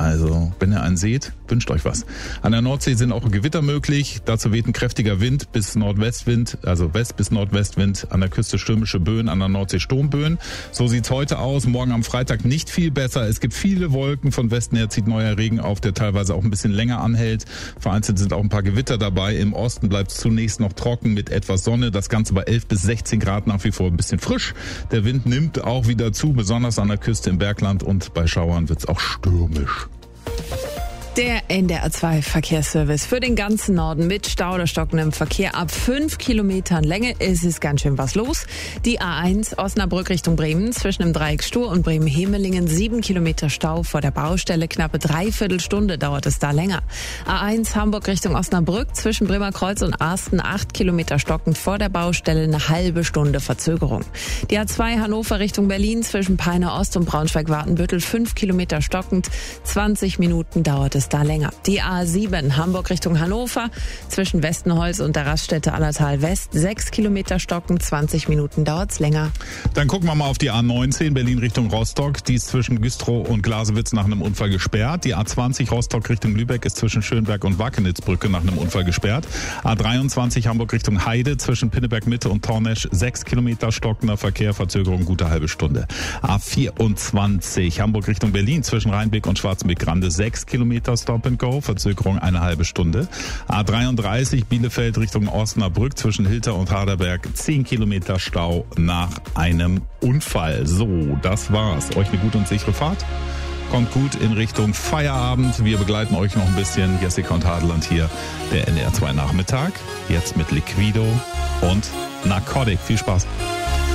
Also, wenn ihr einen seht, wünscht euch was. An der Nordsee sind auch Gewitter möglich. Dazu weht ein kräftiger Wind bis Nordwestwind, also West- bis Nordwestwind. An der Küste stürmische Böen, an der Nordsee Sturmböen. So sieht's heute aus. Morgen am Freitag nicht viel besser. Es gibt viele Wolken. Von Westen her zieht neuer Regen auf, der teilweise auch ein bisschen länger anhält. Vereinzelt sind auch ein paar Gewitter dabei. Im Osten bleibt es zunächst noch trocken mit etwas Sonne. Das Ganze bei 11 bis 16 Grad, nach wie vor ein bisschen frisch. Der Wind nimmt auch wieder zu, besonders an der Küste im Bergland, und bei Schauern wird's auch stürmisch. Der NDR 2 Verkehrsservice für den ganzen Norden mit Stau oder stockendem Verkehr. Ab 5 Kilometern Länge ist es ganz schön was los. Die A1 Osnabrück Richtung Bremen zwischen dem Dreieck Stur und Bremen-Hemelingen 7 Kilometer Stau vor der Baustelle. Knappe Dreiviertelstunde dauert es da länger. A1 Hamburg Richtung Osnabrück zwischen Bremer Kreuz und Arsten 8 Kilometer stockend vor der Baustelle, eine halbe Stunde Verzögerung. Die A2 Hannover Richtung Berlin zwischen Peine Ost und Braunschweig-Wartenbüttel 5 Kilometer stockend, 20 Minuten dauert es da länger. Die A7 Hamburg Richtung Hannover zwischen Westenholz und der Raststätte Allertal West 6 Kilometer stockend, 20 Minuten dauert's länger. Dann gucken wir mal auf die A19 Berlin Richtung Rostock. Die ist zwischen Güstrow und Glasewitz nach einem Unfall gesperrt. Die A20 Rostock Richtung Lübeck ist zwischen Schönberg und Wackenitzbrücke nach einem Unfall gesperrt. A23 Hamburg Richtung Heide zwischen Pinneberg Mitte und Tornesch 6 Kilometer stockender Verkehr, Verzögerung gute halbe Stunde. A24 Hamburg Richtung Berlin zwischen Rheinbeck und Schwarzenbeck-Grande 6 Kilometer Stop and Go, Verzögerung eine halbe Stunde. A33 Bielefeld Richtung Osnabrück zwischen Hilter und Harderberg 10 Kilometer Stau nach einem Unfall. So, das war's. Euch eine gute und sichere Fahrt. Kommt gut in Richtung Feierabend. Wir begleiten euch noch ein bisschen. Jessica und Hadeland hier, der NDR 2 Nachmittag. Jetzt mit Liquido und Narcotic. Viel Spaß.